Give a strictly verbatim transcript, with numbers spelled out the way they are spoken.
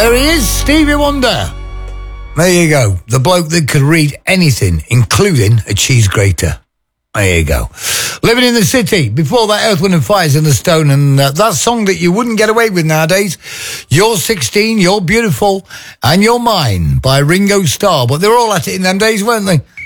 There he is, Stevie Wonder. There you go. The bloke that could read anything, including a cheese grater. There you go. Living in the City. Before that, Earth, Wind and Fire's in the Stone. And uh, that song that you wouldn't get away with nowadays, You're sixteen, You're Beautiful, and You're Mine by Ringo Starr. But they were all at it in them days, weren't they?